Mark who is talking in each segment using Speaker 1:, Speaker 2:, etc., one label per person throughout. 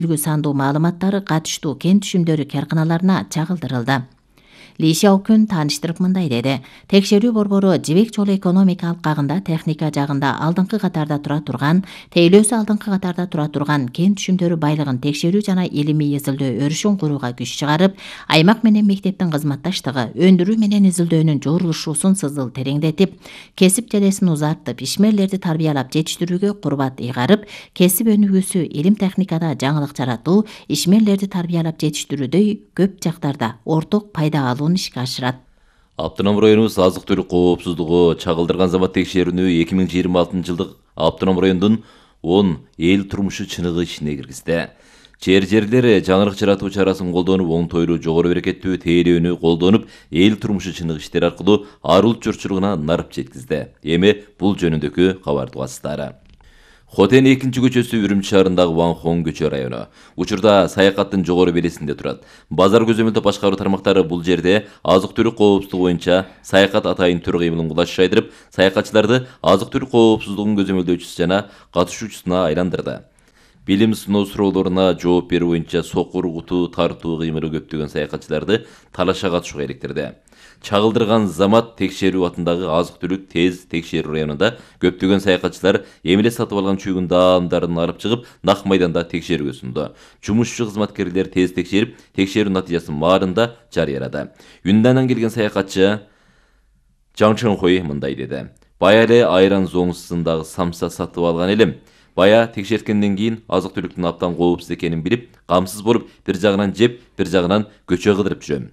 Speaker 1: сандуу маалыматтары катыштуу кен түшүмдөрү карканаларына чагылдырылды. Ли Сяокун тааныштырып мындай деди. Текшерүү борбору жибек жолу экономика алкагында техника жагында алдыңкы катарда тура турган, тейлөөсү алдыңкы катарда тура турган кен түшүмдөрү байлыгын текшерүү жана илимий изилдөө өрүшүн курууга күч чыгарып, аймак менен мектептин кызматташтыгы, өндүрүү менен изилдөөнүн жорулушуусун сызыл тереңдетип, кесип желесин узартып, ишмерлерди тарбиялап жетиштирүүгө курбат ыйгарып, кесип өнүгүүсү, илим техникада жаңылык жаратуу, ишмерлерди тарбиялап жетиштирүүдөй көп жактарда орток пайда алуу ишке ашырат.
Speaker 2: Автоном районубуз азык-түлүк коопсуздугу чагылдырган замат текшерүүнү 2026 жылдык автоном райондун 10 эл турмушу чыныгы ишине киргизди. Жерлер жаңырык жаратуу чарасын колдонуп, оңтойлуу жогору берекеттүү тейлөөнү колдонуп, эл турмушу чыныгы иштери аркылуу ар улут журтчулугуна нарып жеткизди. Эми бул жөнүндөгү кабарды угасыздар. Хотен 2-көчөсү Үрүмчү шаарындагы Ванхон көчө району. Учурда саякаттын жогору белесинде турат. Базар көзөмөлдөө башкаруу тармактары бул жерде азык-түлүк коопсуздугу боюнча саякат атайын түр кыймылын кулаш жайдырып, саякатчыларды азык-түлүк коопсуздугунун көзөмөлдөөчүсү жана катышуучусуна айландырды. Билим сыноо суроолоруна жооп берүү боюнча сокур, куту тартуу кыймылы көптөгөн саякатчыларды талашка катышууга иликтирди. Чагылдырган замат текшерүү атындагы азык-түлүк тез текшерүү районунда көптөгөн саякатчылар эмеле сатып алган чүйгүн даамдарын алып чыгып, нак майданда текшерүүгө сунду. Жумушчу кызматкерлер тез текшерип, текшерүү натыйжасын маарында жарыялады. Юндандан келген саякатчы Жан Чонхой мындай деди. Бая эле айран зоңусундагы самса сатып алган элем. Бая текшерткенден кийин азык-түлүктүн абдан коопсуз экенин билип, камсыз болуп, бир жагынан жеп, бир жагынан көчө кыдырып жүрөм.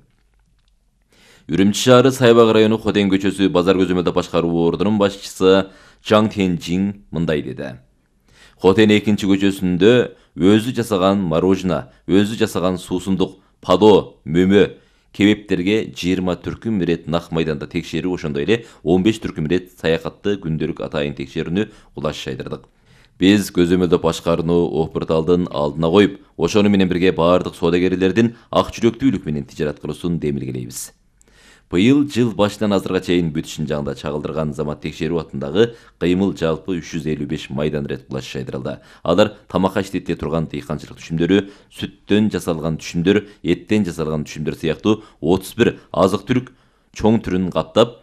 Speaker 2: Үрүмчү шаары Сайбак району Хотен көчөсү базар көзөмөлдөө башкаруу ордунун башчысы Чаң Тенжин мындай деди. Хотен 2-көчөсүндө өзү жасаган морожено, өзү жасаган суусундук, падо, мөмө, кебептерге 20 түркүм ирет нак майданда текшерүү, ошондой эле 15 түркүм ирет саякатты күндөлүк атайын текшерүүнү улаш жайдырдык. Биз көзөмөлдөө башкарууну опырталдын алдына коюп, ошону менен бирге баардык соодагерлердин ак жүрөктүүлүк менен тижарат кылуусун демилгелейбиз. Быйыл жыл башынан азырга чейин бүтүшүн жагында чагылдырган замат текшерүү атындагы кыймыл жалпы 355 майдан ирет кулаш жайдырылды. Алар тамакка иштете турган дыйканчылык түшүмдөрү, сүттөн жасалган түшүмдөр, эттен жасалган түшүмдөр сыяктуу 31 азык-түлүк чоң түрүн каптап,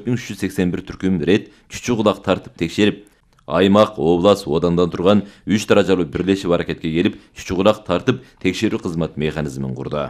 Speaker 2: 4381 түркүм ирет чүчү кулак тартып текшерип, аймак, облас, одандан турган 3 даражалуу бирлешип аракетке келип, чүчү кулак тартып текшерүү кызмат механизмин курду.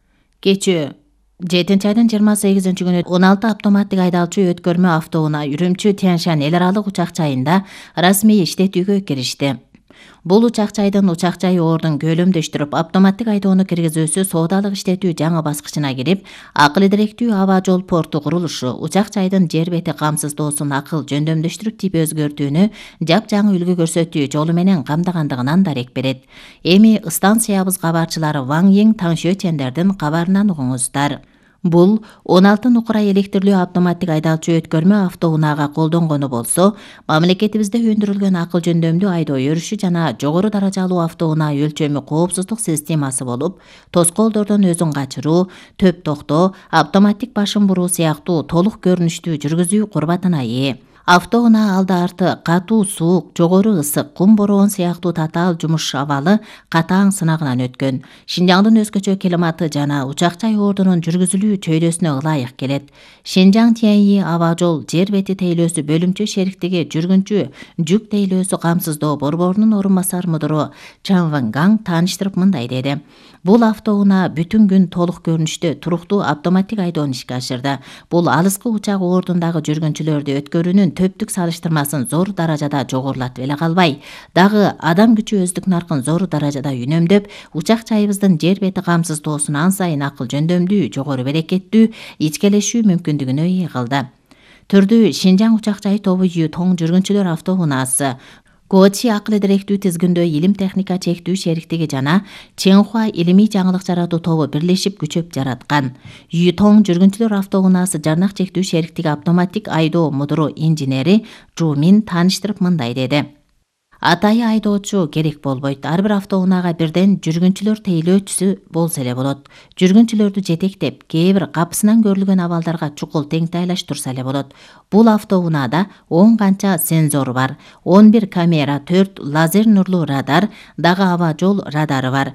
Speaker 1: Кечээ 7-айдын 28-күнү 16 автоматтык айдалчу өткөрмө автоунаа Үрүмчү Тяньшань эл аралык учак жайында расмий иштетүүгө киришти. Бул учак жайдын учак жайы ордун көлөмдөштүрүп, автоматтык айдоону киргизүүсү соодалык иштетүү жаңы баскычына кирип, акыл идиректүү аба жол порту курулушу, учак жайдын жер бети камсыздоосун акыл жөндөмдөштүрүп тип өзгөртүүнү жапжаңы үлгү көрсөтүү жолу менен камдагандыгынан дарек берет. Эми станциябыз кабарчылары Ван Йиң Таңшөчендердин кабарынан угуңуздар. Бул 16 нукура электрлүү автоматтык айдалчу өткөрмө автоунаага колдонгону болсо, мамлекетибизде өндүрүлгөн акыл жөндөмдүү айдоо өрүшү жана жогору даражалуу автоунаа өлчөмү коопсуздук системасы болуп, тоскоолдордон өзүн качыруу, төп токтоо, автоматтик башын буруу сыяктуу толук көрүнүштүү жүргүзүү курбатына ээ. Автоунаа алды-арты катуу суук, жогору ысык, кум бороон сыяктуу татаал жумуш абалы катаң сынагынан өткөн. Шинжаңдын өзгөчө климаты жана учак жай ордунун жүргүзүлүү чөйрөсүнө ылайык келет. Шинжаң Тяньи аба жол жер бети тейлөөсү бөлүмчө шериктиги жүргүнчү жүк тейлөөсү камсыздоо борборунун орун басар мудуру Чан Вангаң тааныштырып мындай деди. Бул автоунаа бүтүн күн толук көрүнүштө туруктуу автоматтик айдоону ишке ашырды. Бул алыскы учак ордундагы жүргүнчүлөрдү өткөрүүнүн төптүк салыштырмасын зор даражада жогорулатып эле калбай, дагы адам күчү өздүк наркын зор даражада үнөмдөп, учак жайыбыздын жер бети камсыздоосун ан сайын акыл жөндөмдүү, жогору берекеттүү, ичкелешүү мүмкүндүгүнө ээ кылды. Түрдүү Шинжаң учак жай тобу Тоң жүргүнчүлөр автоунаасы, Гочи акыл идиректүү тизгиндөө илим техника чектүү шериктиги жана Ченхуа илимий жаңылык жаратуу тобу бирлешип күчөп жараткан. Тоң жүргүнчүлөр автоунаасы жарнак чектүү шериктиги автоматтик айдоо мудуру инженери Жумин тааныштырып мындай деди. Атайы айдоочу керек болбойт. Ар бир автоунаага бирден жүргүнчүлөр тейлөөчүсү болсо эле болот. Жүргүнчүлөрдү жетектеп, кээ бир капысынан көрүлгөн абалдарга чукул теңтайлаштырса эле болот. Бул автоунаада 10 канча сензор бар. 11 камера, 4 лазер нурлуу радар, дагы аба жол радары бар.